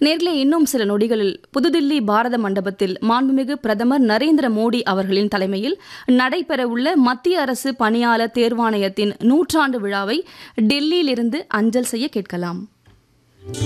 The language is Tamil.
நேர்களே, இன்னும் சில நொடிகளில் புதுதில்லி பாரத மண்டபத்தில் மாண்புமிகு பிரதமர் நரேந்திர மோடி அவர்களின் தலைமையில் நடைபெறவுள்ள மத்திய அரசு பணியாளர் தேர்வாணையத்தின் 100ஆண்டு விழாவை டெல்லியிலிருந்து அஞ்சல் செய்ய கேட்கலாம்.